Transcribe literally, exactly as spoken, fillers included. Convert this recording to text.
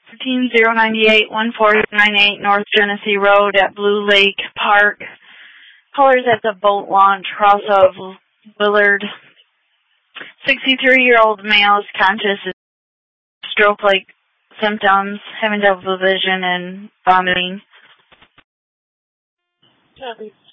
fifteen zero ninety-eight, one four nine eight North Genesee Road at Blue Lake Park. Callers at the boat launch cross of Willard. sixty-three-year-old male is conscious, stroke-like symptoms, having double vision and vomiting. Copy.